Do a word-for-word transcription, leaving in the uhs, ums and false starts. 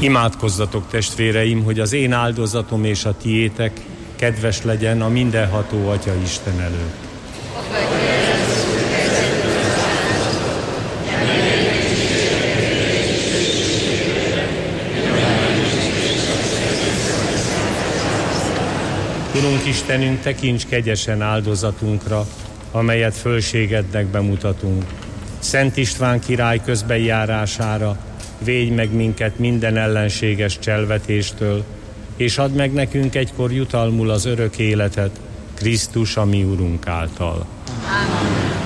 Imádkozzatok, testvéreim, hogy az én áldozatom és a tiétek kedves legyen a mindenható Atya Isten előtt. Urunk Istenünk, tekints kegyesen áldozatunkra, amelyet fölségednek bemutatunk. Szent István király közbenjárására védj meg minket minden ellenséges cselvetéstől, és add meg nekünk egykor jutalmul az örök életet, Krisztus a mi Urunk által. Amen.